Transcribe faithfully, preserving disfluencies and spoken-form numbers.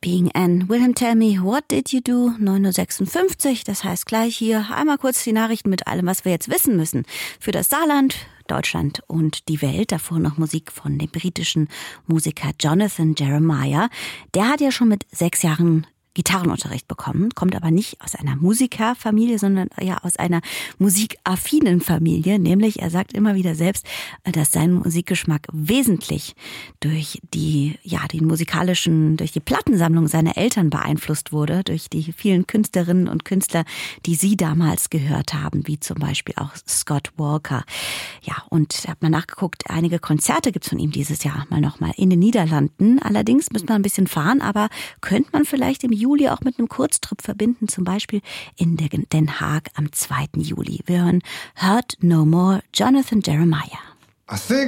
Being Anne. Wilhelm, tell me, what did you do? neun Uhr sechsundfünfzig, das heißt gleich hier einmal kurz die Nachrichten mit allem, was wir jetzt wissen müssen. Für das Saarland, Deutschland und die Welt. Davor noch Musik von dem britischen Musiker Jonathan Jeremiah. Der hat ja schon mit sechs Jahren Gitarrenunterricht bekommen, kommt aber nicht aus einer Musikerfamilie, sondern ja aus einer musikaffinen Familie. Nämlich, er sagt immer wieder selbst, dass sein Musikgeschmack wesentlich durch die, ja, den musikalischen, durch die Plattensammlung seiner Eltern beeinflusst wurde, durch die vielen Künstlerinnen und Künstler, die sie damals gehört haben, wie zum Beispiel auch Scott Walker. Ja, und ich habe mal nachgeguckt, einige Konzerte gibt's von ihm dieses Jahr mal nochmal in den Niederlanden. Allerdings müssen wir ein bisschen fahren, aber könnte man vielleicht im Juli auch mit einem Kurztrip verbinden, zum Beispiel in Den Haag am zweiten Juli. Wir hören Hurt No More, Jonathan Jeremiah. I think